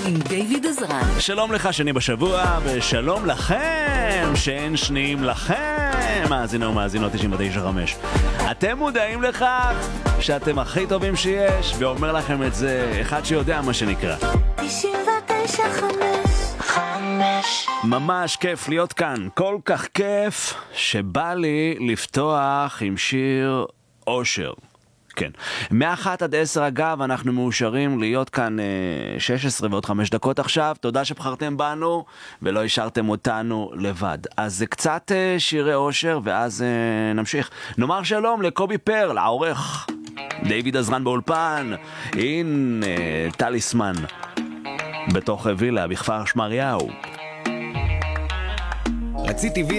עם דיוויד עזרן. שלום לך שני בשבוע, ושלום לכם שאין שניים לכם, מאזינו ומאזינות 99.5. אתם מודעים לכך שאתם הכי טובים שיש, ואומר לכם את זה אחד שיודע מה שנקרא 99.5. ממש כיף להיות כאן, כל כך כיף שבא לי לפתוח עם שיר אושר. כן. מ-1 עד 10 אגב, אנחנו מאושרים להיות כאן 16 ועוד 5 דקות עכשיו. תודה שבחרתם בנו ולא השארתם אותנו לבד. אז זה קצת שירי אושר ואז נמשיך. נאמר שלום לקובי פרל, העורך. דיוויד עזרן באולפן. הנה טליסמן בתוך וילה בכפר שמריהו. רציתי וילה